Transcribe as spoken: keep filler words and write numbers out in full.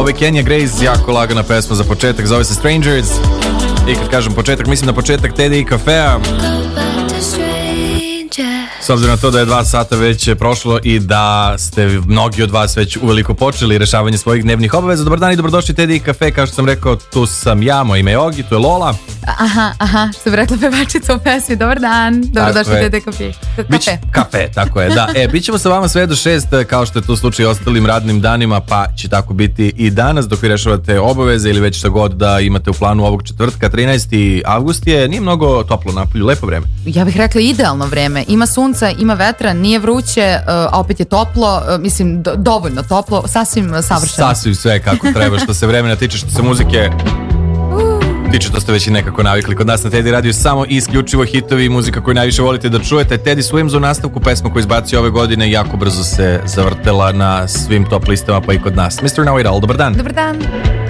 Ovo je Kenya Grace, jako lagana pesma za početak, zove se Strangers. I kad kažem početak, mislim na početak Teddy i kafea. S obzirom na to da je dva sata već prošlo i da ste mnogi od vas već uveliko počeli rešavanje svojih dnevnih obaveza. Dobar dan i dobrodošli Teddy i kafe, kao što sam rekao, tu sam ja, moje ime je Ogi, tu je Lola. Aha, aha, što bi rekla pevačica u pesmi, dobar dan, dobrodošli Teddy i kafe. Kafe. Kafe, tako je, da. E, bit ćemo sa vama sve do šest, kao što je to slučaj ostalim radnim danima, pa će tako biti i danas dok vi rešavate obaveze ili već šta god da imate u planu ovog četvrtka, trinaesti avgust je, nije mnogo toplo napolju, lepo vreme. Ja bih rekla idealno vreme, ima sunca, ima vetra, nije vruće, a opet je toplo, mislim do, dovoljno toplo, sasvim savršeno. Sasvim sve kako treba, što se vremena tiče, što se muzike tiče, to ste već i nekako navikli. Kod nas na Teddy Radio samo i isključivo hitovi i muzika koju najviše volite da čujete. Teddy Swims u nastavku, pesma koju izbacio ove godine, jako brzo se zavrtela na svim top listama, pa i kod nas. mister Know It All, dobar dan. Dobar dan.